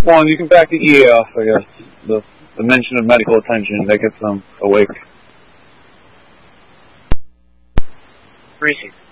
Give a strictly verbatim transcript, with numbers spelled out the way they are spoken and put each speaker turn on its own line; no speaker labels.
Well, you can back the E A off, I guess. The, the mention of medical attention, that gets them awake.
Greetings.